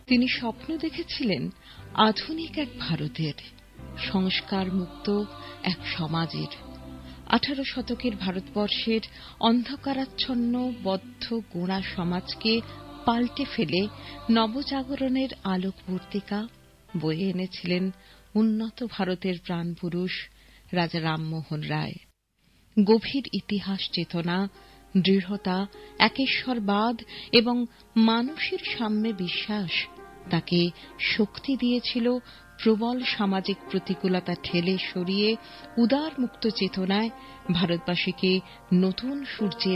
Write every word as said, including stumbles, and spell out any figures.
তিনি স্বপ্ন দেখেছিলেন আধুনিক এক ভারতের, সংস্কার মুক্ত এক সমাজের। আঠারো শতকের ভারতবর্ষের অন্ধকারাচ্ছন্ন বদ্ধ গোঁড়া সমাজকে পাল্টে ফেলে নবজাগরণের আলোকবর্তিকা বয়ে এনেছিলেন উন্নত ভারতের প্রাণপুরুষ রাজা রামমোহন রায়। গভীর ইতিহাস চেতনা, দৃঢ়তা, একেশ্বরবাদ এবং মানুষের সাম্যে বিশ্বাস তাকে শক্তি দিয়েছিল প্রবল সামাজিক প্রতিকূলতা ঠেলে সরিয়ে উদার মুক্ত চেতনায় ভারতবাসীকে নতুন সূর্যের